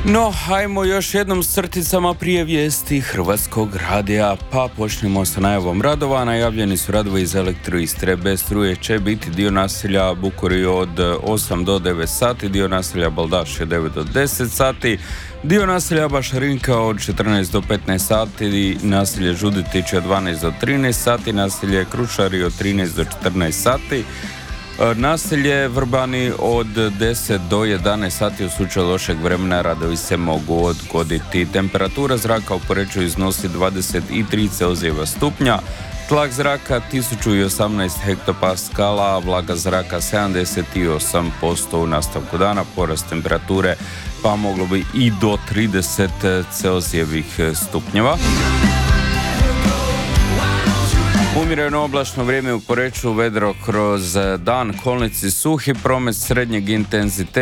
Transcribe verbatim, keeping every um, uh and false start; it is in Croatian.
No, hajmo još jednom s crticama prije vijesti Hrvatskog radija, pa počnemo sa najavom radova. Najavljeni su radovi iz Elektroistre. Bez struje će biti dio naselja Bukuri od osam do devet sati, dio naselja Baldaš je devet do deset sati, dio naselja Bašarinka od četrnaest do petnaest sati, naselje Žudetić od dvanaest do trinaest sati, naselje Krušari od trinaest do četrnaest sati, naselje Vrbani od deset do jedanaest sati. U slučaju lošeg vremena radovi se mogu odgoditi. Temperatura zraka u Poreču iznosi dvadeset tri Celzijeva stupnja, tlak zraka tisuću osamnaest hektopaskala, vlaga zraka sedamdeset osam posto. U nastavku dana porast temperature pa moglo bi i do trideset Celzijevih stupnjeva. Umjereno oblačno vrijeme u Poreču, vedro kroz dan, kolnici suhi, promet srednjeg intenziteta.